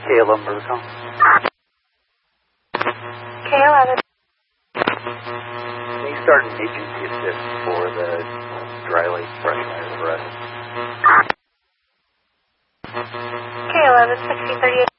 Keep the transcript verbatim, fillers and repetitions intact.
K eleven protocol. K eleven. Can you start an agency assist for the dry lake brushfire arrest? K eleven, sixteen thirty-eight.